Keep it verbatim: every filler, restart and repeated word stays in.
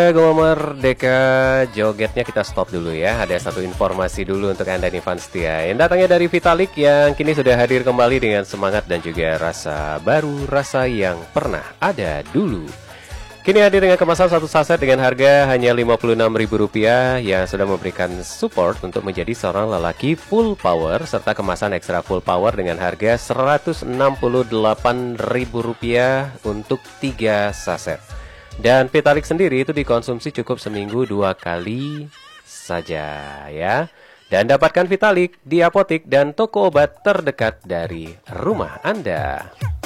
Goma Merdeka, jogetnya kita stop dulu ya. Ada satu informasi dulu untuk Anda nih fans setia yang datangnya dari Vitalik yang kini sudah hadir kembali dengan semangat dan juga rasa baru, rasa yang pernah ada dulu. Kini hadir dengan kemasan satu saset dengan harga hanya lima puluh enam ribu rupiah yang sudah memberikan support untuk menjadi seorang lelaki full power serta kemasan ekstra full power dengan harga seratus enam puluh delapan ribu rupiah untuk tiga saset. Dan Vitalik sendiri itu dikonsumsi cukup seminggu dua kali saja ya. Dan dapatkan Vitalik di apotik dan toko obat terdekat dari rumah Anda.